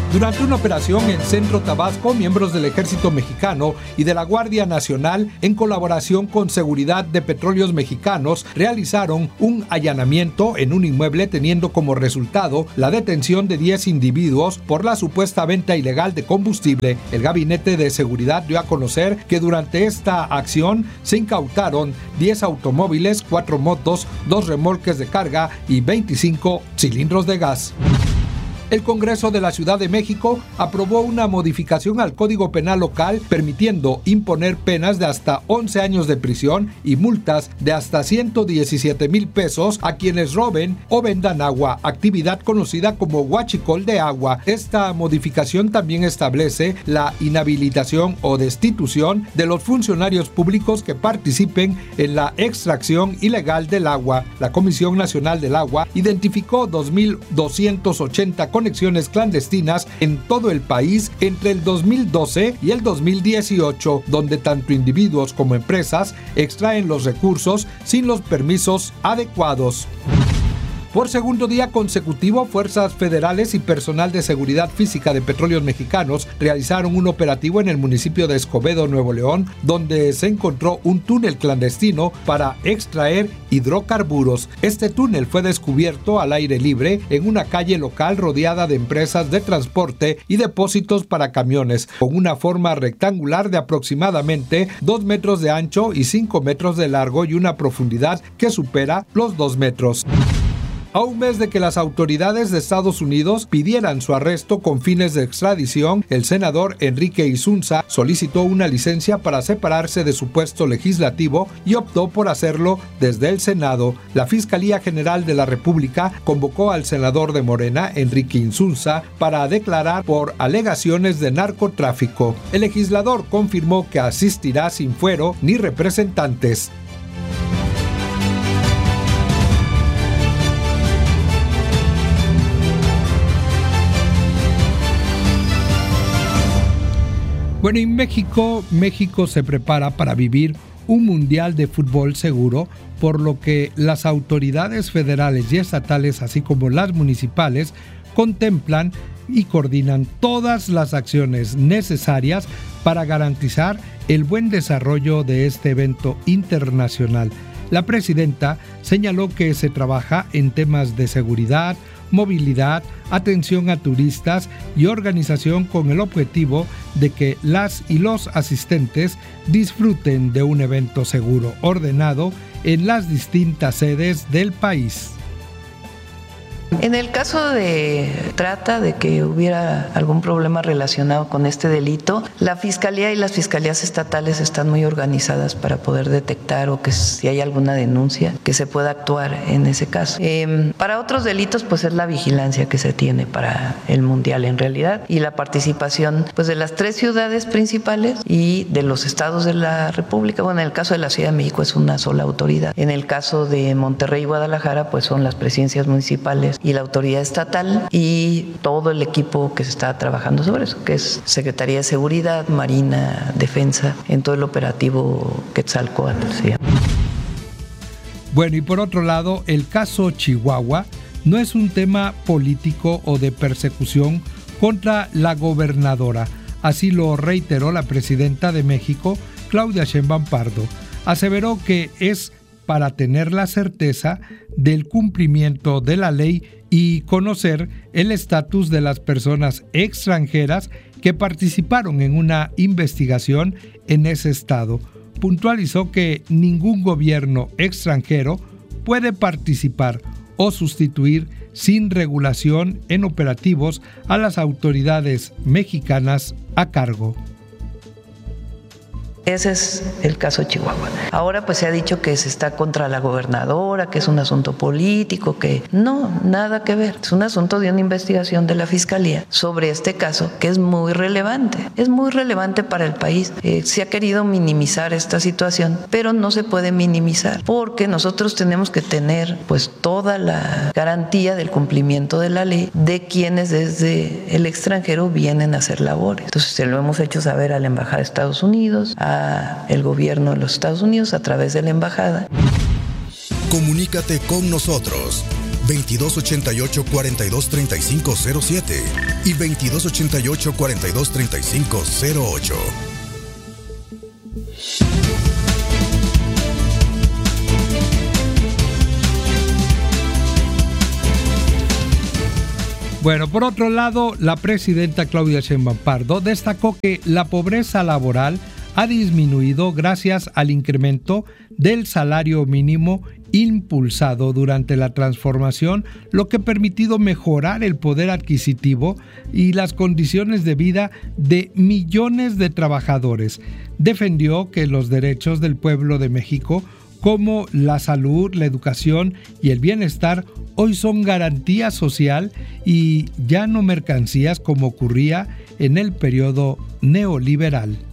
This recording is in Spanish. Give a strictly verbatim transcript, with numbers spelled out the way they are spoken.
Durante una operación en Centro Tabasco, miembros del Ejército Mexicano y de la Guardia Nacional, en colaboración con Seguridad de Petróleos Mexicanos, realizaron un allanamiento en un inmueble, teniendo como resultado la detención de diez individuos por la supuesta venta ilegal de combustible. El Gabinete de Seguridad dio a conocer que durante esta acción se incautaron diez automóviles, cuatro motos, dos remolques de carga y veinticinco cilindros de gas. El Congreso de la Ciudad de México aprobó una modificación al Código Penal local permitiendo imponer penas de hasta once años de prisión y multas de hasta ciento diecisiete mil pesos a quienes roben o vendan agua, actividad conocida como huachicol de agua. Esta modificación también establece la inhabilitación o destitución de los funcionarios públicos que participen en la extracción ilegal del agua. La Comisión Nacional del Agua identificó dos mil doscientas ochenta conexiones clandestinas en todo el país entre el dos mil doce y el dos mil dieciocho, donde tanto individuos como empresas extraen los recursos sin los permisos adecuados. Por segundo día consecutivo, fuerzas federales y personal de seguridad física de Petróleos Mexicanos realizaron un operativo en el municipio de Escobedo, Nuevo León, donde se encontró un túnel clandestino para extraer hidrocarburos. Este túnel fue descubierto al aire libre en una calle local rodeada de empresas de transporte y depósitos para camiones, con una forma rectangular de aproximadamente dos metros de ancho y cinco metros de largo y una profundidad que supera los dos metros. A un mes de que las autoridades de Estados Unidos pidieran su arresto con fines de extradición, el senador Enrique Insunza solicitó una licencia para separarse de su puesto legislativo y optó por hacerlo desde el Senado. La Fiscalía General de la República convocó al senador de Morena, Enrique Insunza, para declarar por alegaciones de narcotráfico. El legislador confirmó que asistirá sin fuero ni representantes. Bueno, en México, México se prepara para vivir un mundial de fútbol seguro, por lo que las autoridades federales y estatales, así como las municipales, contemplan y coordinan todas las acciones necesarias para garantizar el buen desarrollo de este evento internacional. La presidenta señaló que se trabaja en temas de seguridad, movilidad, atención a turistas y organización con el objetivo de que las y los asistentes disfruten de un evento seguro, ordenado en las distintas sedes del país. En el caso de trata, de que hubiera algún problema relacionado con este delito, la Fiscalía y las Fiscalías estatales están muy organizadas para poder detectar o que si hay alguna denuncia, que se pueda actuar en ese caso. Eh, para otros delitos, pues es la vigilancia que se tiene para el Mundial en realidad y la participación pues de las tres ciudades principales y de los estados de la República. Bueno, en el caso de la Ciudad de México es una sola autoridad. En el caso de Monterrey y Guadalajara, pues son las presidencias municipales y la autoridad estatal y todo el equipo que se está trabajando sobre eso, que es Secretaría de Seguridad, Marina, Defensa, en todo el operativo Quetzalcóatl. ¿Sí? Bueno, y por otro lado, el caso Chihuahua no es un tema político o de persecución contra la gobernadora. Así lo reiteró la presidenta de México, Claudia Sheinbaum Pardo. Aseveró que es para tener la certeza del cumplimiento de la ley y conocer el estatus de las personas extranjeras que participaron en una investigación en ese estado. Puntualizó que ningún gobierno extranjero puede participar o sustituir sin regulación en operativos a las autoridades mexicanas a cargo. Ese es el caso de Chihuahua. Ahora pues se ha dicho que se está contra la gobernadora, que es un asunto político, que no, nada que ver. Es un asunto de una investigación de la Fiscalía sobre este caso que es muy relevante. Es muy relevante para el país. Eh, se ha querido minimizar esta situación, pero no se puede minimizar porque nosotros tenemos que tener pues toda la garantía del cumplimiento de la ley de quienes desde el extranjero vienen a hacer labores. Entonces se lo hemos hecho saber a la Embajada de Estados Unidos, a el gobierno de los Estados Unidos a través de la embajada. Comunícate con nosotros. veintidós ochenta y ocho, cuarenta y dos, treinta y cinco cero siete y veintidós ochenta y ocho, cuarenta y dos, treinta y cinco cero ocho. Bueno, por otro lado, la presidenta Claudia Sheinbaum Pardo destacó que la pobreza laboral ha disminuido gracias al incremento del salario mínimo impulsado durante la transformación, lo que ha permitido mejorar el poder adquisitivo y las condiciones de vida de millones de trabajadores. Defendió que los derechos del pueblo de México, como la salud, la educación y el bienestar, hoy son garantía social y ya no mercancías como ocurría en el periodo neoliberal.